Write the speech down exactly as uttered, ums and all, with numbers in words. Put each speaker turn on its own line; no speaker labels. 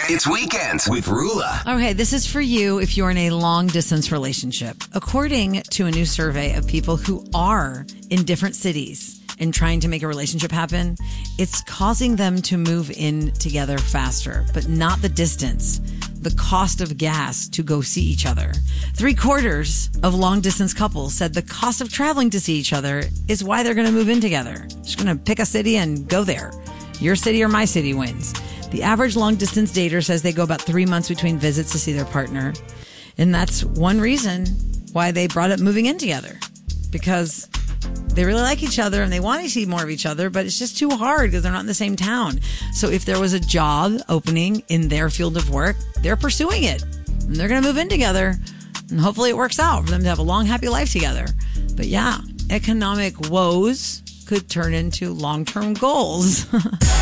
It's Weekends with Rula.
Okay, this is for you if you're in a long-distance relationship. According to a new survey of people who are in different cities and trying to make a relationship happen, it's causing them to move in together faster, but not the distance, the cost of gas to go see each other. Three quarters of long-distance couples said the cost of traveling to see each other is why they're going to move in together. Just going to pick a city and go there. Your city or my city wins. The average long-distance dater says they go about three months between visits to see their partner. And that's one reason why they brought up moving in together. Because they really like each other and they want to see more of each other, but it's just too hard because they're not in the same town. So if there was a job opening in their field of work, they're pursuing it. And they're going to move in together. And hopefully it works out for them to have a long, happy life together. But yeah, economic woes could turn into long-term goals.